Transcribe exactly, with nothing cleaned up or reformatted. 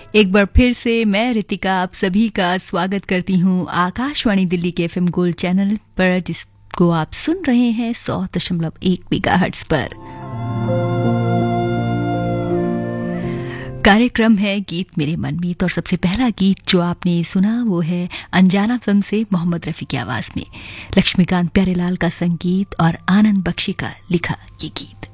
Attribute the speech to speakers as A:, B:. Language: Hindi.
A: एक बार फिर से मैं रितिका आप सभी का स्वागत करती हूँ आकाशवाणी दिल्ली के एफएम गोल्ड चैनल पर, जिसको आप सुन रहे हैं सौ दशमलव एक मेगाहर्ट्ज पर। कार्यक्रम है गीत मेरे मनमीत और सबसे पहला गीत जो आपने सुना वो है अनजाना फिल्म से मोहम्मद रफी की आवाज में लक्ष्मीकांत प्यारेलाल का संगीत और आनंद बख्शी का लिखा ये गीत।